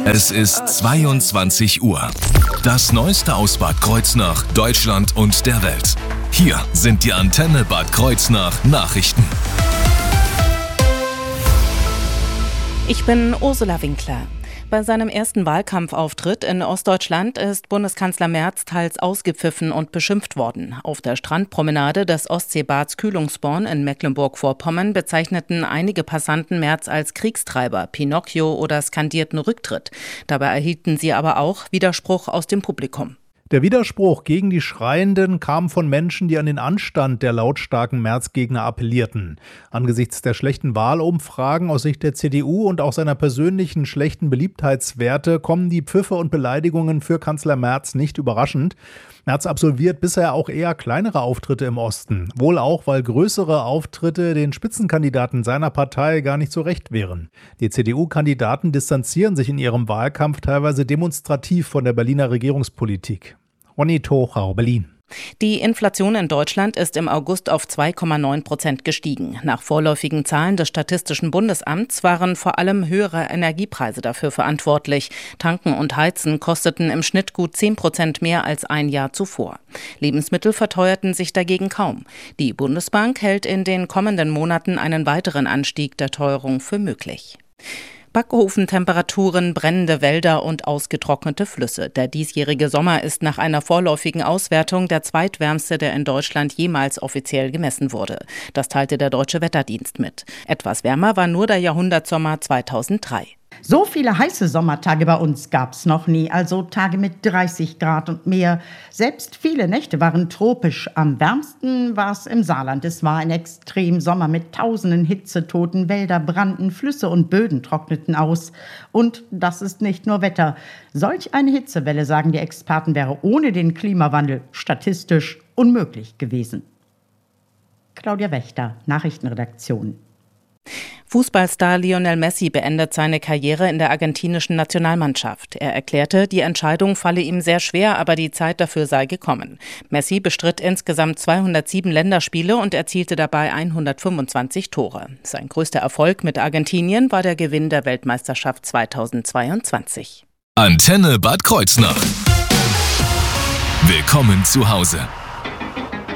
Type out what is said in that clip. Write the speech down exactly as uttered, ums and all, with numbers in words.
Es ist zweiundzwanzig Uhr. Das Neueste aus Bad Kreuznach, Deutschland und der Welt. Hier sind die Antenne Bad Kreuznach Nachrichten. Ich bin Ursula Winkler. Bei seinem ersten Wahlkampfauftritt in Ostdeutschland ist Bundeskanzler Merz teils ausgepfiffen und beschimpft worden. Auf der Strandpromenade des Ostseebads Kühlungsborn in Mecklenburg-Vorpommern bezeichneten einige Passanten Merz als Kriegstreiber, Pinocchio oder skandierten Rücktritt. Dabei erhielten sie aber auch Widerspruch aus dem Publikum. Der Widerspruch gegen die Schreienden kam von Menschen, die an den Anstand der lautstarken Merz-Gegner appellierten. Angesichts der schlechten Wahlumfragen aus Sicht der C D U und auch seiner persönlichen schlechten Beliebtheitswerte kommen die Pfiffe und Beleidigungen für Kanzler Merz nicht überraschend. Merz absolviert bisher auch eher kleinere Auftritte im Osten. Wohl auch, weil größere Auftritte den Spitzenkandidaten seiner Partei gar nicht so recht wären. Die C D U-Kandidaten distanzieren sich in ihrem Wahlkampf teilweise demonstrativ von der Berliner Regierungspolitik. Ronny Tochau, Berlin. Die Inflation in Deutschland ist im August auf zwei Komma neun Prozent gestiegen. Nach vorläufigen Zahlen des Statistischen Bundesamts waren vor allem höhere Energiepreise dafür verantwortlich. Tanken und Heizen kosteten im Schnitt gut zehn Prozent mehr als ein Jahr zuvor. Lebensmittel verteuerten sich dagegen kaum. Die Bundesbank hält in den kommenden Monaten einen weiteren Anstieg der Teuerung für möglich. Backofentemperaturen, brennende Wälder und ausgetrocknete Flüsse. Der diesjährige Sommer ist nach einer vorläufigen Auswertung der zweitwärmste, der in Deutschland jemals offiziell gemessen wurde. Das teilte der Deutsche Wetterdienst mit. Etwas wärmer war nur der Jahrhundertsommer zweitausenddrei. So viele heiße Sommertage bei uns gab's noch nie, also Tage mit dreißig Grad und mehr. Selbst viele Nächte waren tropisch. Am wärmsten war es im Saarland. Es war ein Extremsommer mit tausenden Hitzetoten. Wälder brannten, Flüsse und Böden trockneten aus. Und das ist nicht nur Wetter. Solch eine Hitzewelle, sagen die Experten, wäre ohne den Klimawandel statistisch unmöglich gewesen. Claudia Wächter, Nachrichtenredaktion. Fußballstar Lionel Messi beendet seine Karriere in der argentinischen Nationalmannschaft. Er erklärte, die Entscheidung falle ihm sehr schwer, aber die Zeit dafür sei gekommen. Messi bestritt insgesamt zweihundertsieben Länderspiele und erzielte dabei hundertfünfundzwanzig Tore. Sein größter Erfolg mit Argentinien war der Gewinn der Weltmeisterschaft zweitausendzweiundzwanzig. Antenne Bad Kreuznach. Willkommen zu Hause.